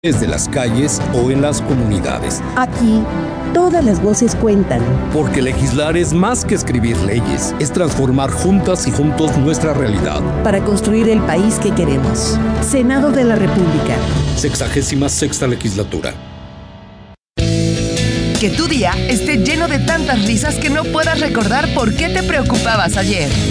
desde las calles o en las comunidades. Aquí, todas las voces cuentan. Porque legislar es más que escribir leyes, es transformar juntas y juntos nuestra realidad. Para construir el país que queremos. Senado de la República. 66ª legislatura. Que tu día esté lleno de tantas risas que no puedas recordar por qué te preocupabas ayer.